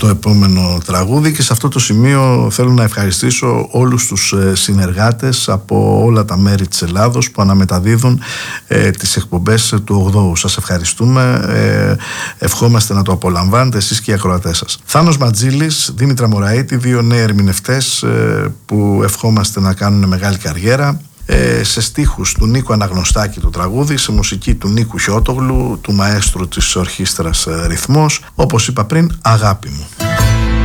το επόμενο τραγούδι, και σε αυτό το σημείο θέλω να ευχαριστήσω όλους τους συνεργάτες από όλα τα μέρη της Ελλάδος που αναμεταδίδουν τις εκπομπές του 8ου. Σας ευχαριστούμε, ευχόμαστε να το απολαμβάνετε εσείς και οι ακροατές σας. Θάνος Ματζήλης, Δήμητρα Μωραήτη, δύο νέοι ερμηνευτές που ευχόμαστε να κάνουν μεγάλη καριέρα. Σε στίχους του Νίκου Αναγνωστάκη το τραγούδι, σε μουσική του Νίκου Χιώτογλου, του μαέστρου της ορχήστρας Ρυθμός, όπως είπα πριν, αγάπη μου.